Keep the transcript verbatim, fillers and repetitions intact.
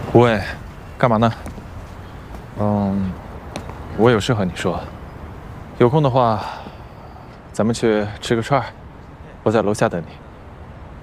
吴伟，干嘛呢？嗯，我有事和你说。有空的话，咱们去吃个串儿，我在楼下等你。